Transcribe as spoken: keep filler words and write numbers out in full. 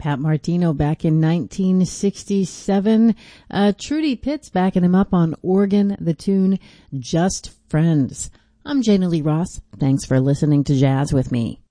Pat Martino back in nineteen sixty-seven. Uh, Trudy Pitts backing him up on organ, the tune Just Friends. I'm Jana Lee Ross. Thanks for listening to Jazz with me.